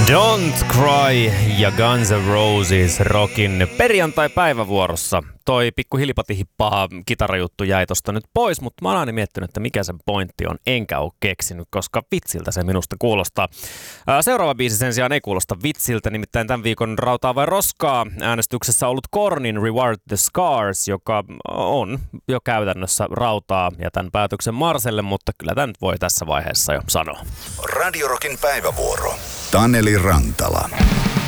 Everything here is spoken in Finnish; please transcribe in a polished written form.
Don't Cry ja Guns N' Roses rockin perjantai-päivävuorossa. Toi pikku hilipatihi-paha kitarajuttu jäi tosta nyt pois, mutta mä oon aina miettinyt, että mikä sen pointti on, enkä oo keksinyt, koska vitsiltä se minusta kuulostaa. Seuraava biisi sen sijaan ei kuulosta vitsiltä, nimittäin tämän viikon Rautaa vai Roskaa äänestyksessä ollut Kornin Reward the Scars, joka on jo käytännössä rautaa ja tämän päätöksen Marselle, mutta kyllä tämän voi tässä vaiheessa jo sanoa. Radio Rockin päivävuoro. Taneli Rantala.